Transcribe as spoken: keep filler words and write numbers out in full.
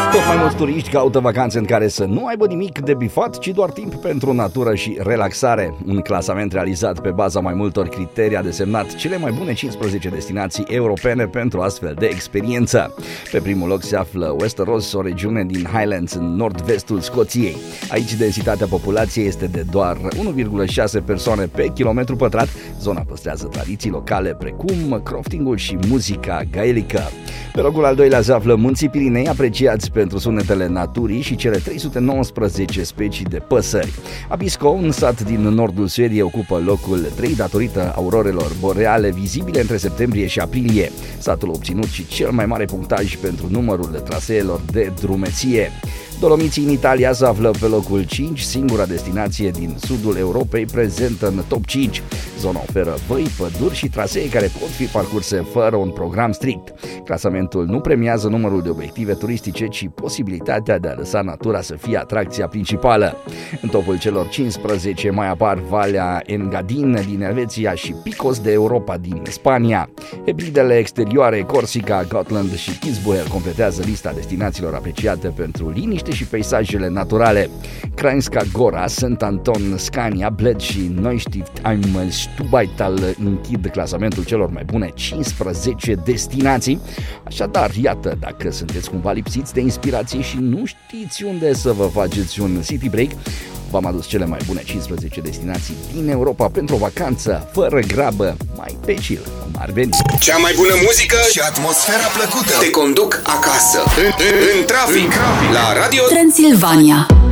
Tot mai mulți turiști caută vacanțe în care să nu aibă nimic de bifat, ci doar timp pentru natură și relaxare. Un clasament realizat pe baza mai multor criterii a desemnat cele mai bune cincisprezece destinații europene pentru astfel de experiență. Pe primul loc se află Westeros, o regiune din Highlands în nord-vestul Scoției. Aici densitatea populației este de doar unu virgulă șase persoane pe kilometru pătrat. Zona păstrează tradiții locale precum croftingul și muzica gaelică. Pe locul al doilea se află Munții Pirinei, apreciați pentru sunetele naturii și cele trei sute nouăsprezece specii de păsări. Abisko, un sat din nordul Suediei, ocupă locul trei datorită aurorelor boreale vizibile între septembrie și aprilie. Satul a obținut și cel mai mare punctaj pentru numărul traseelor de drumeție. Dolomiții în Italia se află pe locul cinci, singura destinație din sudul Europei prezentă în top cinci. Zona oferă văi, păduri și trasee care pot fi parcurse fără un program strict. Clasamentul nu premiază numărul de obiective turistice, ci posibilitatea de a lăsa natura să fie atracția principală. În topul celor cincisprezece mai apar Valea Engadin din Elveția și Picos de Europa din Spania. Hebridele exterioare, Corsica, Gotland și Kitzbühel completează lista destinațiilor apreciate pentru liniște și peisajele naturale. Krainska Gora, Sant Anton, Scania, Bled și Neustift am Stubaital închid clasamentul celor mai bune cincisprezece destinații. Așadar, iată, dacă sunteți cumva lipsiți de inspirație și nu știți unde să vă faceți un city break, v-am adus cele mai bune cincisprezece destinații din Europa pentru o vacanță fără grabă, mai pe chill, cum ar veni. Cea mai bună muzică și atmosfera plăcută te conduc acasă, în, în, în trafic, la Radio Transilvania.